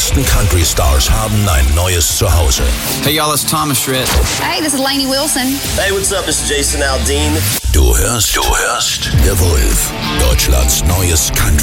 größten Country-Stars haben ein neues Zuhause. Hey y'all, it's Thomas Schritt. Hey, this is Lainey Wilson. Hey, what's up? This is Jason Aldean. Du hörst The Wolf, Deutschlands neues Country.